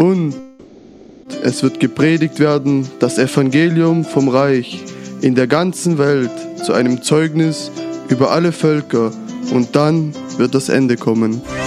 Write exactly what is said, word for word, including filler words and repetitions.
Und es wird gepredigt werden, das Evangelium vom Reich in der ganzen Welt zu einem Zeugnis über alle Völker, und dann wird das Ende kommen.